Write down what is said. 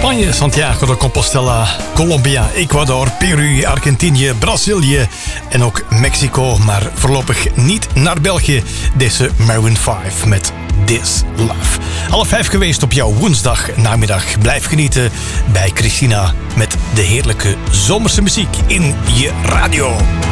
Spanje, Santiago de Compostela, Colombia, Ecuador, Peru, Argentinië, Brazilië en ook Mexico. Maar voorlopig niet naar België. Deze Maroon 5 met This Love. 4:30 geweest op jouw woensdag namiddag. Blijf genieten bij Christina met de heerlijke zomerse muziek in je radio.